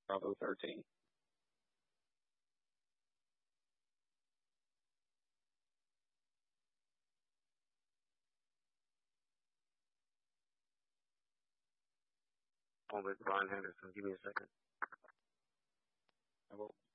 Bravo 13. On with Brian Henderson. Give me a second. I will